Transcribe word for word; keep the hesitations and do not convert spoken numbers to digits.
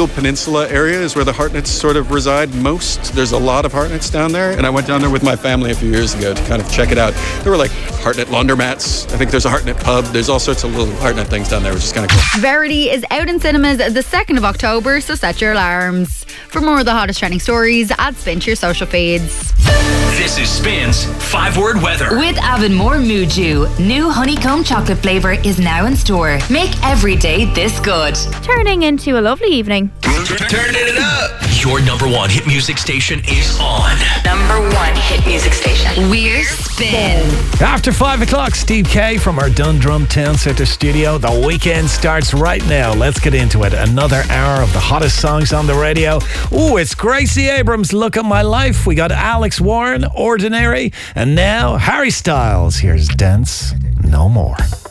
Dingle Peninsula area is where the Hartnets sort of reside most. There's a lot of Hartnets down there, and I went down there with my family a few years ago to kind of check it out. There were like Hartnett laundromats. I think there's a Hartnett pub. There's all sorts of little Hartnett things down there, which is kind of cool. Verity is out in cinemas the second of October, so set your alarms. For more of the hottest trending stories, add Spin to your social feeds. This is Spin's five-word weather. With Avonmore Muju, new honeycomb chocolate flavour is now in store. Make every day this good. Turning into a lovely evening. Turn it up. Your number one hit music station is on. Number one hit music station. We're Spin. After five o'clock, Steve K from our Dundrum Town Centre studio. The weekend starts right now. Let's get into it. Another hour of the hottest songs on the radio. Ooh, it's Gracie Abrams, Look at My Life. We got Alex Warren, Ordinary. And now, Harry Styles. Here's Dance No More.